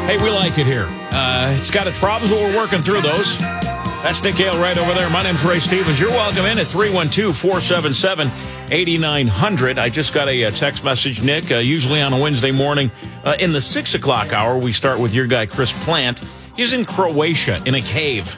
Hey, we like it here. It's got its problems, but we're working through those. That's Nick Hale right over there. My name's Ray Stevens. You're welcome in at 312-477-8900. I just got a text message, Nick. Usually on a Wednesday morning in the 6 o'clock hour, we start with your guy, Chris Plant. He's in Croatia in a cave.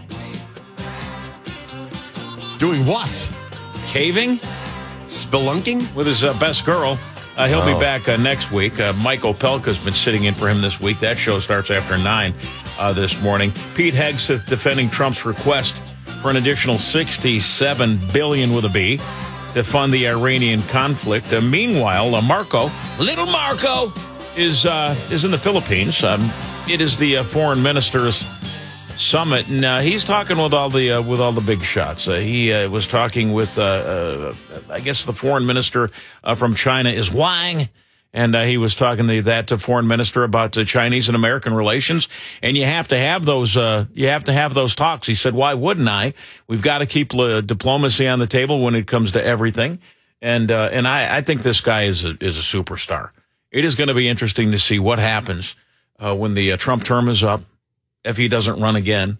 Doing what? Caving? Spelunking? With his best girl. He'll be back next week. Mike Opelka's been sitting in for him this week. That show starts after 9 this morning. Pete Hegseth defending Trump's request for an additional $67 billion with a B to fund the Iranian conflict. Meanwhile, Little Marco, is in the Philippines. It is the foreign ministers' summit, and he's talking with all the big shots. He was talking with, I guess, the foreign minister from China is Wang, and he was talking to foreign minister about Chinese and American relations. And you have to have those. You have to have those talks. He said, "Why wouldn't I? We've got to keep diplomacy on the table when it comes to everything." And I think this guy is a superstar. It is going to be interesting to see what happens when the Trump term is up. If he doesn't run again,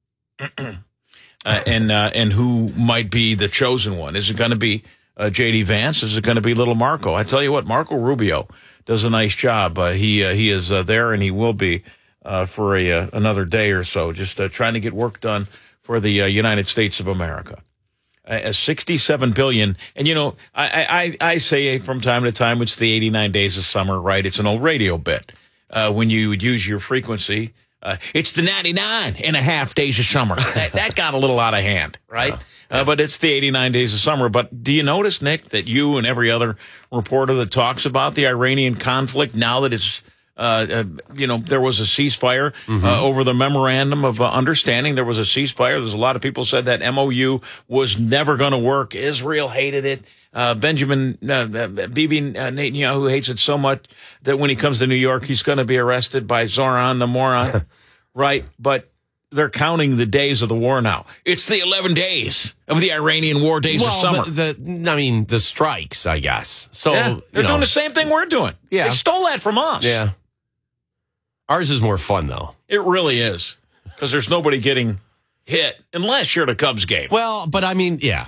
and who might be the chosen one? Is it going to be J.D. Vance? Is it going to be Little Marco? I tell you what, Marco Rubio does a nice job. He is there, and he will be for another day or so, just trying to get work done for the United States of America. $67 billion. And, you know, I say from time to time, it's the 89 days of summer, right? It's an old radio bit. When you would use your frequency, it's the 99 and a half days of summer. That got a little out of hand, right? But it's the 89 days of summer. But do you notice, Nick, that you and every other reporter that talks about the Iranian conflict, now that it's, there was a ceasefire over the memorandum of understanding, there was a ceasefire. There's a lot of people said that MOU was never going to work. Israel hated it. Benjamin Bibi Netanyahu hates it so much that when he comes to New York, he's going to be arrested by Zoran the moron, right? But they're counting the days of the war now. It's the 11 days of the Iranian war days of summer. The strikes, I guess. So they're doing the same thing we're doing. Yeah. They stole that from us. Yeah. Ours is more fun, though. It really is, because there's nobody getting hit unless you're at a Cubs game. Well, but I mean, yeah.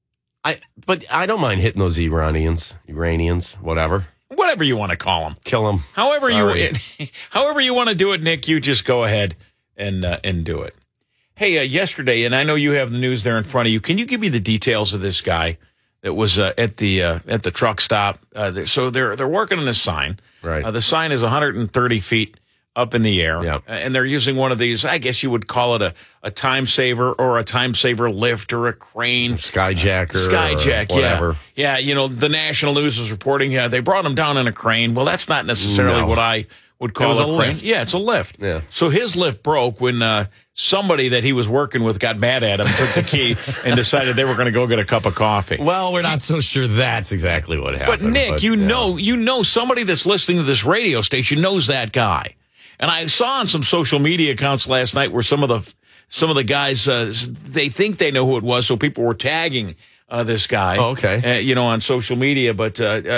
But I don't mind hitting those Iranians, whatever. Whatever you want to call them. Kill them. However you want to do it, Nick, you just go ahead and do it. Hey, yesterday, and I know you have the news there in front of you, can you give me the details of this guy that was at the truck stop? So they're working on this sign. Right. The sign is 130 feet up in the air. Yep. And they're using one of these, I guess you would call it a time saver or a time saver lift or a crane. Skyjacker. Skyjack, or whatever. Yeah. You know, the National News is reporting, they brought him down in a crane. Well, that's not necessarily what I would call a crane. lift. Yeah, it's a lift. Yeah. So his lift broke when somebody that he was working with got mad at him, took the key, and decided they were going to go get a cup of coffee. Well, we're not so sure that's exactly what happened. But Nick, you know somebody that's listening to this radio station knows that guy. And I saw on some social media accounts last night where some of the guys they think they know who it was, so people were tagging this guy. Oh, okay. On social media. But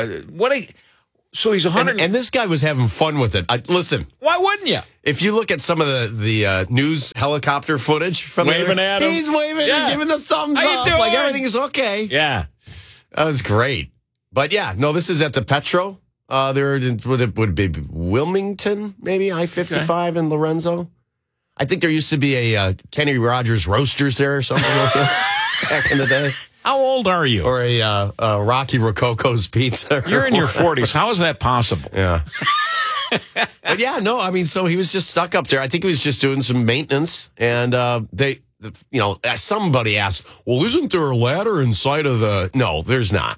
so he's 100. And this guy was having fun with it. Listen, why wouldn't you? If you look at some of the news helicopter footage from waving at him, he's waving and giving the thumbs up, like everything is okay. Yeah, that was great. But yeah, no, this is at the Petro. There would it be Wilmington, maybe I-55 in Lorenzo. I think there used to be a Kenny Rogers Roasters there or something like that back in the day. How old are you? Or a Rocky Rococo's Pizza. You're in your 40s. How is that possible? Yeah. But yeah, no, I mean, so he was just stuck up there. I think he was just doing some maintenance, and somebody asked, well, isn't there a ladder inside of the... No, there's not.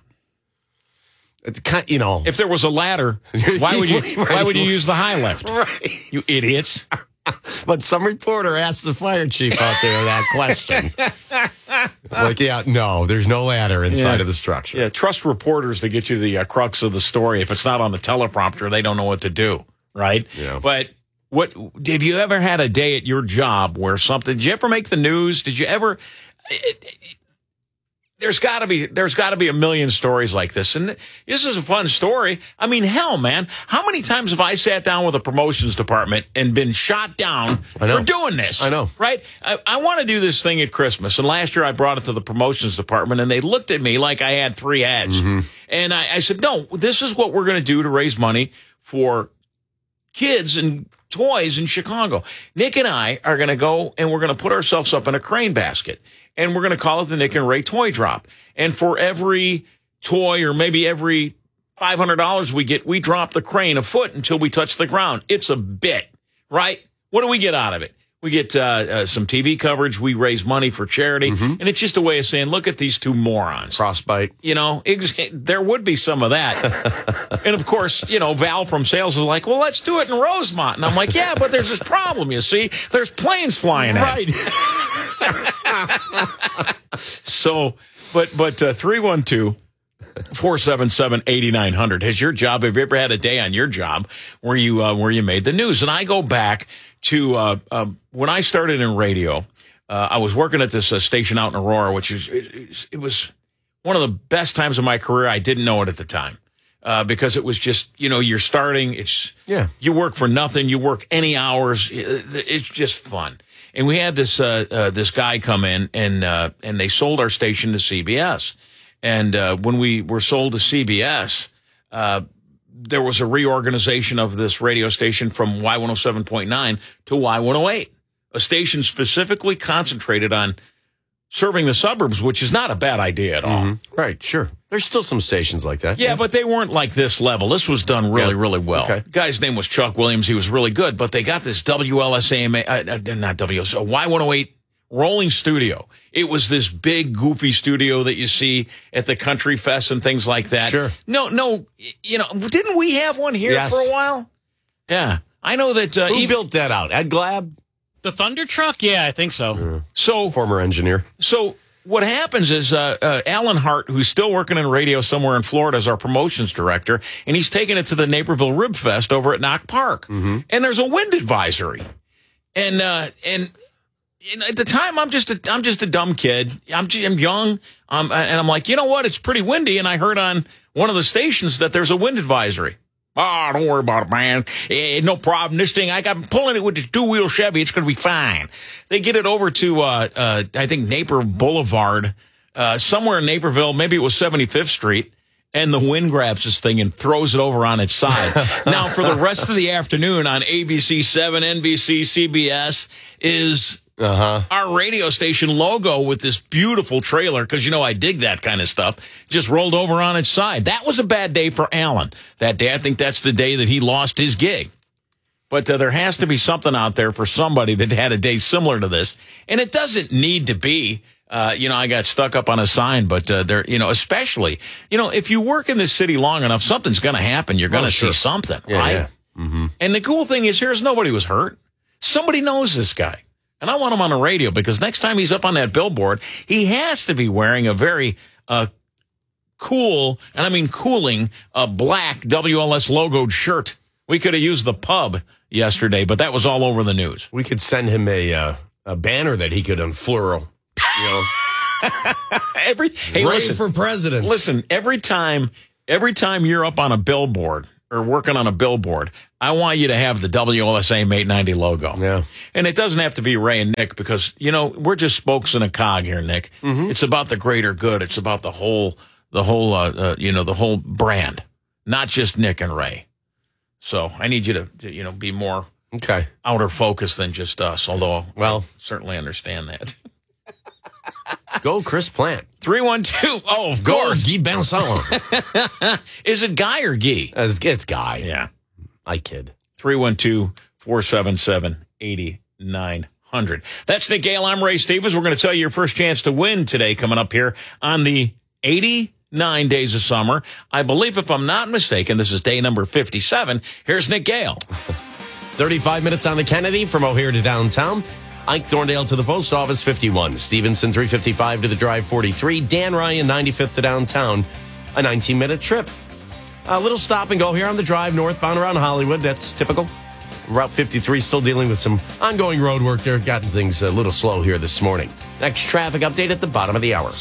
If there was a ladder, why would you use the high lift? Right. You idiots. But some reporter asked the fire chief out there that question. Like, no, there's no ladder inside of the structure. Yeah, trust reporters to get you the crux of the story. If it's not on the teleprompter, they don't know what to do, right? Yeah. But have you ever had a day at your job where did you ever make the news? Did you ever... there's got to be a million stories like this. And this is a fun story. I mean, hell, man, how many times have I sat down with a promotions department and been shot down for doing this? I know. Right? I want to do this thing at Christmas. And last year I brought it to the promotions department and they looked at me like I had three heads. And I said, no, this is what we're going to do to raise money for kids and toys in Chicago. Nick and I are going to go and we're going to put ourselves up in a crane basket. And we're going to call it the Nick and Ray Toy Drop. And for every toy or maybe every $500 we get, we drop the crane a foot until we touch the ground. It's a bit, right? What do we get out of it? We get some TV coverage. We raise money for charity. And it's just a way of saying, look at these two morons. Frostbite. You know, there would be some of that. And, of course, you know, Val from sales is like, well, let's do it in Rosemont. And I'm like, yeah, but there's this problem, you see. There's planes flying in. Right. So, but 312-477-8900. Have you ever had a day on your job where you made the news? And I go back to when I started in radio. I was working at this station out in Aurora, which it was one of the best times of my career. I didn't know it at the time because it was just, you know, you're starting. You work for nothing. You work any hours. It's just fun. And we had this guy come in and they sold our station to CBS. And when we were sold to CBS, there was a reorganization of this radio station from Y107.9 to Y108, a station specifically concentrated on serving the suburbs, which is not a bad idea at all. Right, sure. There's still some stations like that. Yeah, but they weren't like this level. This was done really, really well. Okay. The guy's name was Chuck Williams. He was really good, but they got this Y108 rolling studio. It was this big, goofy studio that you see at the Country Fest and things like that. Sure. No, you know, didn't we have one here for a while? Yeah. I know that... Who built that out? Ed Glab? The Thunder Truck? Yeah, I think so. So former engineer. So what happens is Alan Hart, who's still working in radio somewhere in Florida as our promotions director, and he's taking it to the Naperville Rib Fest over at Knock Park. And there's a wind advisory. And at the time, I'm just a dumb kid. I'm young, and I'm like, you know what? It's pretty windy, and I heard on one of the stations that there's a wind advisory. Oh, don't worry about it, man. No problem. This thing, I'm pulling it with this two-wheel Chevy. It's going to be fine. They get it over to, I think, Naperville Boulevard, somewhere in Naperville. Maybe it was 75th Street. And the wind grabs this thing and throws it over on its side. Now, for the rest of the afternoon on ABC 7, NBC, CBS is our radio station logo with this beautiful trailer, because, you know, I dig that kind of stuff, just rolled over on its side. That was a bad day for Alan. That day, I think that's the day that he lost his gig. But there has to be something out there for somebody that had a day similar to this. And it doesn't need to be, you know, I got stuck up on a sign, but there, you know, especially, you know, if you work in this city long enough, something's going to happen. You're going to see something, right? Yeah. And the cool thing is nobody was hurt. Somebody knows this guy. And I want him on the radio because next time he's up on that billboard, he has to be wearing a very cool, and I mean cooling, black WLS logoed shirt. We could have used the pub yesterday, but that was all over the news. We could send him a banner that he could unfurl. You know, listen, for president. Listen, every time you're up on a billboard or working on a billboard, I want you to have the WLSA 890 logo. Yeah. And it doesn't have to be Ray and Nick because, you know, we're just spokes in a cog here, Nick. It's about the greater good. It's about the whole brand, not just Nick and Ray. So I need you to you know, be more outer focus than just us, although I certainly understand that. Go Chris Plant. 312. Oh, of course. Guy Benson. Is it Guy or Guy? It's Guy. Yeah. I kid. 312-477-8900. That's Nick Gale. I'm Ray Stevens. We're going to tell you your first chance to win today coming up here on the 89 Days of Summer. I believe, if I'm not mistaken, this is day number 57. Here's Nick Gale. 35 minutes on the Kennedy from O'Hare to downtown. Ike Thorndale to the post office, 51. Stevenson, 355 to the drive, 43. Dan Ryan, 95th to downtown, a 19-minute trip. A little stop and go here on the drive northbound around Hollywood. That's typical. Route 53 still dealing with some ongoing road work there. Gotten things a little slow here this morning. Next traffic update at the bottom of the hour.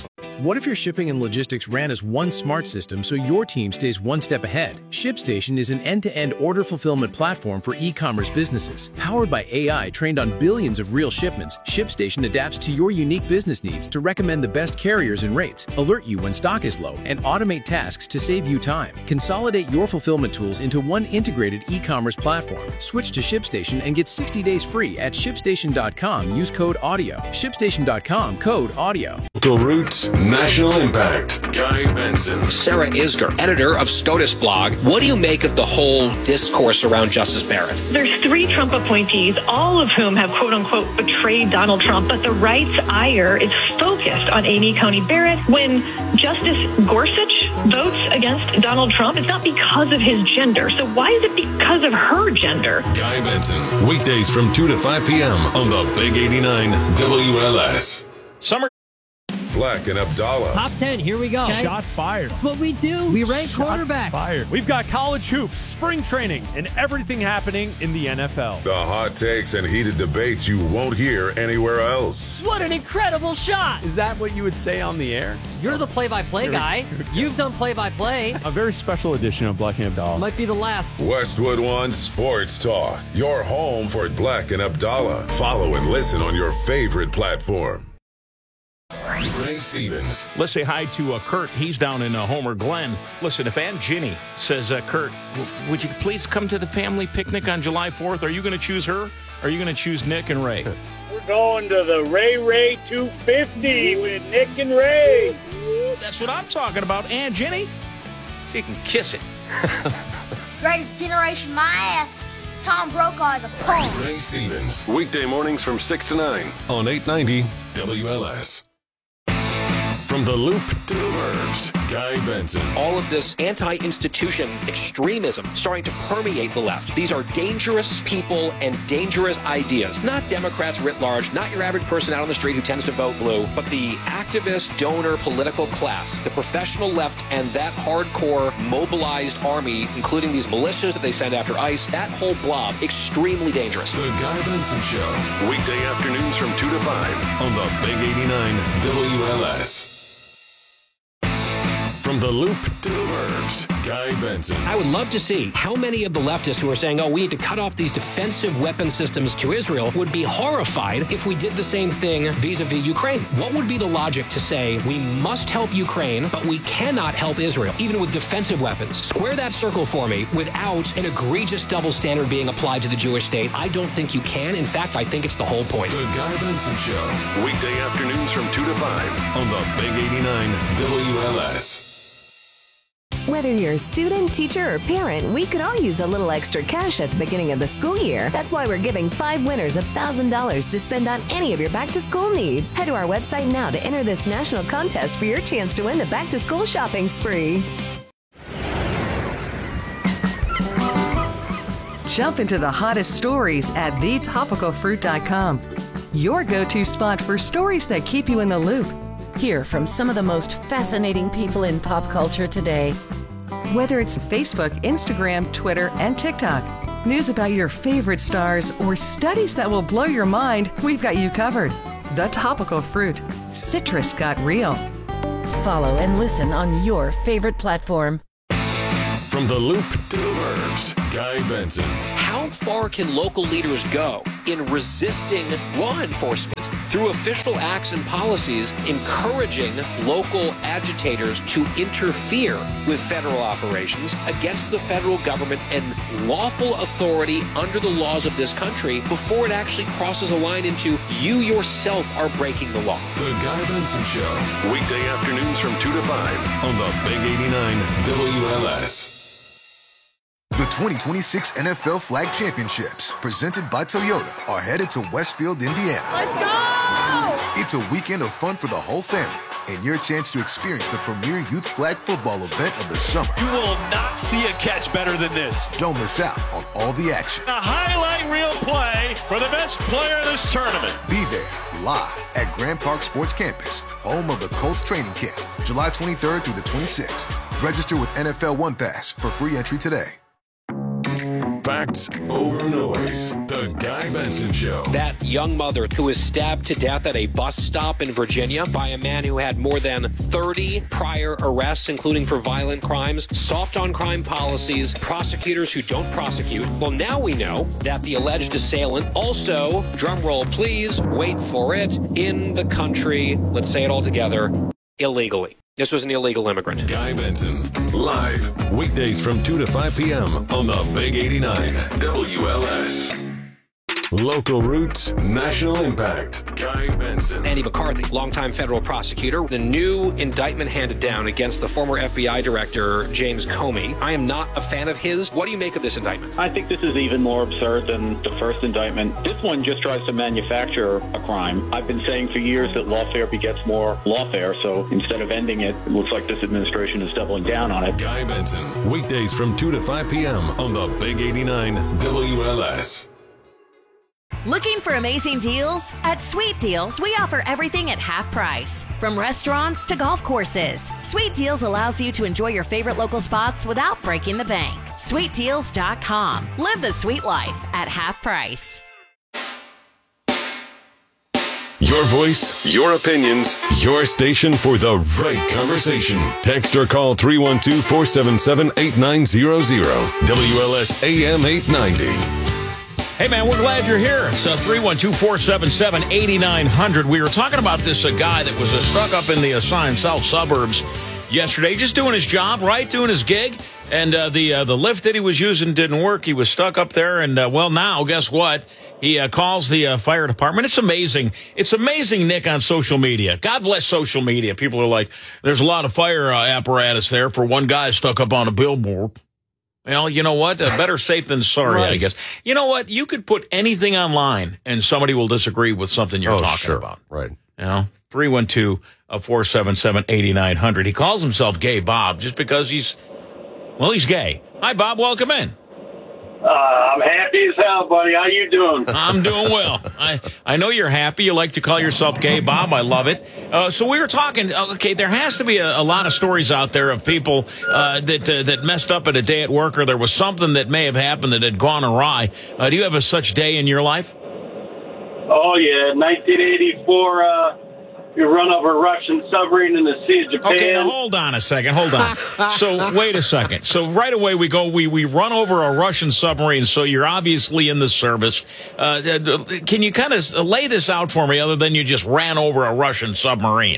What if your shipping and logistics ran as one smart system so your team stays one step ahead? ShipStation is an end-to-end order fulfillment platform for e-commerce businesses. Powered by AI trained on billions of real shipments, ShipStation adapts to your unique business needs to recommend the best carriers and rates, alert you when stock is low, and automate tasks to save you time. Consolidate your fulfillment tools into one integrated e-commerce platform. Switch to ShipStation and get 60 days free at ShipStation.com. Use code AUDIO. ShipStation.com, code AUDIO. Local Roots, National Impact. Guy Benson. Sarah Isger, editor of SCOTUS blog. What do you make of the whole discourse around Justice Barrett? There's 3 Trump appointees, all of whom have quote-unquote betrayed Donald Trump, but the right's ire is focused on Amy Coney Barrett. When Justice Gorsuch votes against Donald Trump, it's not because of his gender. So why is it because of her gender? Guy Benson. Weekdays from 2 to 5 p.m. on the Big 89 WLS. Summer. Black and Abdallah. Top 10, here we go. Shots fired. That's what we do. We rank quarterbacks. Fired. We've got college hoops, spring training, and everything happening in the NFL. The hot takes and heated debates you won't hear anywhere else. What an incredible shot. Is that what you would say on the air? You're the play-by-play guy. You've done play-by-play. A very special edition of Black and Abdallah. Might be the last. Westwood One Sports Talk. Your home for Black and Abdallah. Follow and listen on your favorite platform. Ray Stevens. Let's say hi to Kurt. He's down in Homer Glen. Listen, if Aunt Ginny says, Kurt, would you please come to the family picnic on July 4th? Are you going to choose her? Or are you going to choose Nick and Ray? We're going to the Ray 250 with Nick and Ray. Ooh, that's what I'm talking about. Aunt Ginny, she can kiss it. Greatest generation, my ass. Tom Brokaw is a punk. Ray Stevens. Weekday mornings from 6 to 9 on 890 WLS. From the Loop to the Burbs, Guy Benson. All of this anti-institution extremism starting to permeate the left. These are dangerous people and dangerous ideas. Not Democrats writ large, not your average person out on the street who tends to vote blue, but the activist, donor, political class, the professional left, and that hardcore mobilized army, including these militias that they send after ICE, that whole blob, extremely dangerous. The Guy Benson Show. Weekday afternoons from 2 to 5 on the Big 89 WLS. From the Loop to the Burbs, Guy Benson. I would love to see how many of the leftists who are saying, we need to cut off these defensive weapon systems to Israel would be horrified if we did the same thing vis-a-vis Ukraine. What would be the logic to say we must help Ukraine, but we cannot help Israel, even with defensive weapons? Square that circle for me without an egregious double standard being applied to the Jewish state. I don't think you can. In fact, I think it's the whole point. The Guy Benson Show. Weekday afternoons from 2 to 5 on the Big 89 WLS. Whether you're a student, teacher, or parent, we could all use a little extra cash at the beginning of the school year. That's why we're giving 5 winners $1,000 to spend on any of your back-to-school needs. Head to our website now to enter this national contest for your chance to win the back-to-school shopping spree. Jump into the hottest stories at thetopicalfruit.com. Your go-to spot for stories that keep you in the loop. Hear from some of the most fascinating people in pop culture today. Whether it's Facebook, Instagram, Twitter, and TikTok, news about your favorite stars, or studies that will blow your mind, we've got you covered. The Topical Fruit. Citrus got real. Follow and listen on your favorite platform. From the Loop to the Burbs, Guy Benson. How far can local leaders go in resisting law enforcement through official acts and policies, encouraging local agitators to interfere with federal operations against the federal government and lawful authority under the laws of this country before it actually crosses a line into you yourself are breaking the law? The Guy Benson Show. Weekday afternoons from 2 to 5 on the Big 89 WLS. The 2026 NFL Flag Championships, presented by Toyota, are headed to Westfield, Indiana. Let's go! It's a weekend of fun for the whole family and your chance to experience the premier youth flag football event of the summer. You will not see a catch better than this. Don't miss out on all the action. A highlight reel play for the best player of this tournament. Be there live at Grand Park Sports Campus, home of the Colts training camp, July 23rd through the 26th. Register with NFL One Pass for free entry today. Facts over noise. The Guy Benson Show. That young mother who was stabbed to death at a bus stop in Virginia by a man who had more than 30 prior arrests, including for violent crimes, soft on crime policies, prosecutors who don't prosecute. Well, now we know that the alleged assailant also, drumroll please, wait for it, in the country, let's say it all together, illegally. This was an illegal immigrant. Guy Benson, live, weekdays from 2 to 5 p.m. on the Big 89 WLS. Local roots, national impact. Guy Benson. Andy McCarthy, longtime federal prosecutor. The new indictment handed down against the former FBI director, James Comey. I am not a fan of his. What do you make of this indictment? I think this is even more absurd than the first indictment. This one just tries to manufacture a crime. I've been saying for years that lawfare begets more lawfare, so instead of ending it, it looks like this administration is doubling down on it. Guy Benson, weekdays from 2 to 5 p.m. on the Big 89 WLS. Looking for amazing deals? At Sweet Deals, we offer everything at half price. From restaurants to golf courses, Sweet Deals allows you to enjoy your favorite local spots without breaking the bank. SweetDeals.com. Live the sweet life at half price. Your voice, your opinions, your station for the right conversation. Text or call 312-477-8900. WLS AM 890. Hey, man, we're glad you're here. It's 312-477-8900. We were talking about this guy that was stuck up in the assigned south suburbs yesterday, just doing his job, right, doing his gig. And the lift that he was using didn't work. He was stuck up there. And, well, now, guess what? He calls the fire department. It's amazing. It's amazing, Nick, on social media. God bless social media. People are like, there's a lot of fire apparatus there for one guy stuck up on a billboard. Well, you know what? Better safe than sorry, right. I guess. You know what? You could put anything online, and somebody will disagree with something you're talking about. Right. You know, 312-477-8900. He calls himself Gay Bob just because he's gay. Hi, Bob. Welcome in. I'm happy as hell, buddy. How you doing? I'm doing well. I know you're happy. You like to call yourself Gay Bob. I love it. So we were talking, okay, there has to be a lot of stories out there of people that messed up at a day at work, or there was something that may have happened that had gone awry. Do you have a such day in your life? Oh, yeah. 1984, you run over a Russian submarine in the Sea of Japan. Okay, now hold on a second. Hold on. So wait a second. So right away we run over a Russian submarine. So you're obviously in the service. Can you kind of lay this out for me, other than you just ran over a Russian submarine?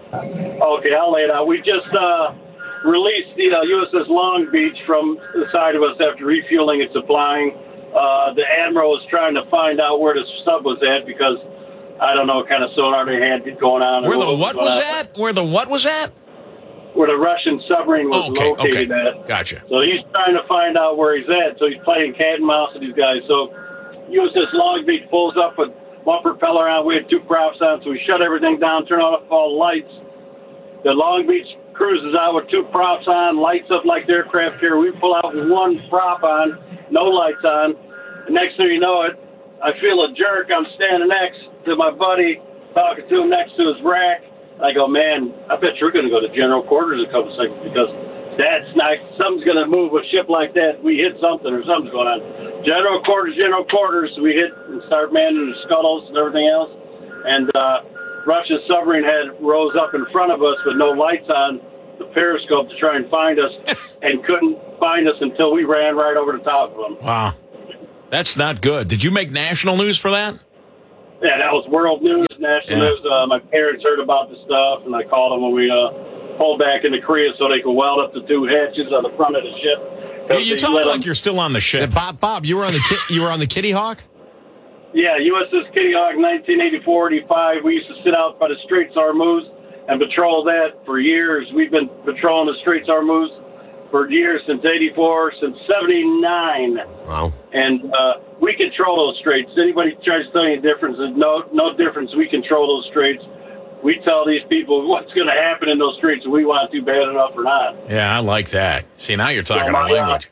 Okay, I'll lay it out. We just released USS Long Beach from the side of us after refueling and supplying. The admiral was trying to find out where the sub was at because I don't know what kind of sonar they had going on. Where the what was at? Where the what was at? Where the Russian submarine was located at. Gotcha. So he's trying to find out where he's at. So he's playing cat and mouse with these guys. So USS Long Beach pulls up with one propeller on. We had two props on, so we shut everything down, turn off all the lights. The Long Beach cruises out with two props on, lights up like the aircraft carrier. We pull out with one prop on, no lights on. The next thing you know it, I feel a jerk. I'm standing next to my buddy, talking to him next to his rack. I go, man, I bet you're going to go to general quarters in a couple seconds because that's not, something's going to move a ship like that. We hit something or something's going on. General quarters. We hit and start manning the scuttles and everything else. And Russia's submarine rose up in front of us with no lights on the periscope to try and find us and couldn't find us until we ran right over the top of them. Wow. That's not good. Did you make national news for that? Yeah, that was world news, national news. My parents heard about the stuff, and I called them when we pulled back into Korea so they could weld up the two hatches on the front of the ship. You talk like you're still on the ship. Yeah, Bob, you were on the Kitty Hawk? Yeah, USS Kitty Hawk, 1984-85. We used to sit out by the Straits of Hormuz and patrol that for years. We've been patrolling the Straits of Hormuz for years, since 84, since 79. Wow. And we control those straits. Anybody tries to tell you the difference, there's no difference. We control those straits. We tell these people what's going to happen in those straits if we want to bad enough or not. Yeah, I like that. See, now you're talking our language.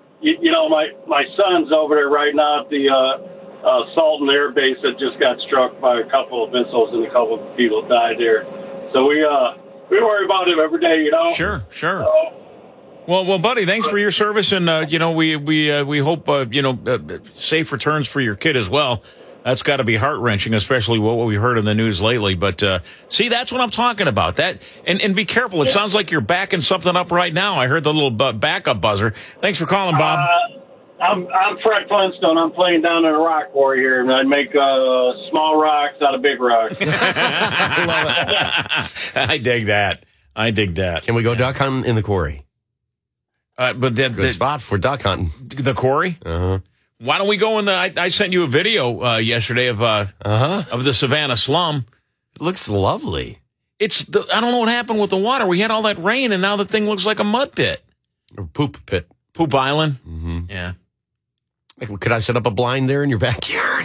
My son's over there right now at the Salton Air Base that just got struck by a couple of missiles and a couple of people died there. So we worry about him every day, Sure. Well, buddy, thanks for your service, and we hope safe returns for your kid as well. That's got to be heart-wrenching, especially what we heard in the news lately. But see, that's what I'm talking about. That and be careful. It sounds like you're backing something up right now. I heard the little backup buzzer. Thanks for calling, Bob. I'm Fred Flintstone. I'm playing down in a rock quarry here, and I make small rocks out of big rocks. I love it. I dig that. Can we go duck hunting in the quarry? But good spot for duck hunting. The quarry? Uh-huh. Why don't we go in the? I sent you a video yesterday of the Savannah slum. It looks lovely. I don't know what happened with the water. We had all that rain, and now the thing looks like a mud pit. Or poop pit. Poop Island? Mm-hmm. Yeah. Could I set up a blind there in your backyard?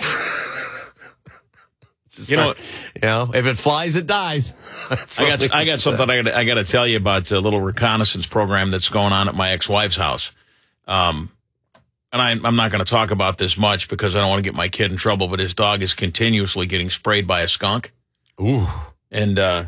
If it flies, it dies. I got something I got to tell you about a little reconnaissance program that's going on at my ex-wife's house. And I'm not going to talk about this much because I don't want to get my kid in trouble, but his dog is continuously getting sprayed by a skunk. Ooh. And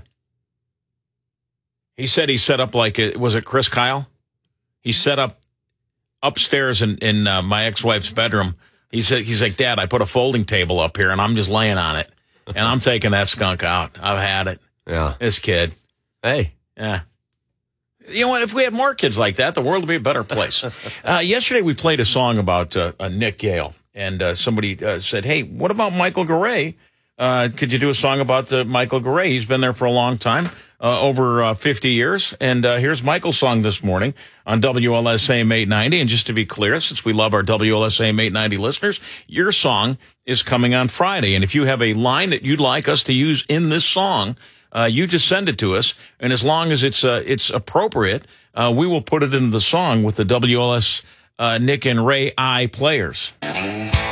he said he set up was it Chris Kyle? He set up upstairs in my ex-wife's bedroom. He's like, Dad, I put a folding table up here and I'm just laying on it. And I'm taking that skunk out. I've had it. Yeah. This kid. Hey. Yeah. You know what? If we had more kids like that, the world would be a better place. Yesterday we played a song about Nick Gale. And somebody said, hey, what about Michael Garay? Could you do a song about Michael Garay? He's been there for a long time, over 50 years. And here's Michael's song this morning on WLSAM 890. And just to be clear, since we love our WLSAM 890 listeners, your song is coming on Friday. And if you have a line that you'd like us to use in this song, you just send it to us. And as long as it's appropriate, we will put it into the song with the WLS Nick and Ray I players.